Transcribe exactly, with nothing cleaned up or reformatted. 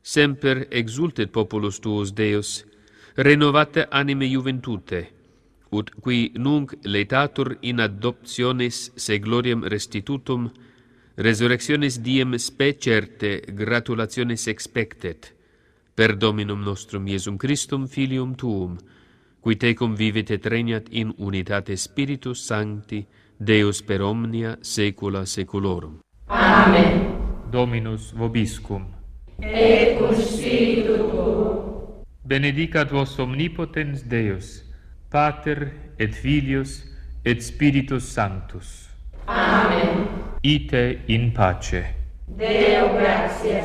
semper exultet populus tuus, Deus, renovate anime juventute, ut qui nunc laetatur in adoptionis se gloriam restitutum, resurrectionis diem spe certe gratulationis expectet, per Dominum nostrum Iesum Christum Filium Tuum, qui tecum vivit et regnat in unitate Spiritus Sancti, Deus per omnia saecula saeculorum. Amen. Dominus vobiscum. Et cum spiritu tuo. Benedicat vos omnipotens Deus, Pater et Filius et Spiritus Sanctus. Amen. Ite in pace. Deo gratias.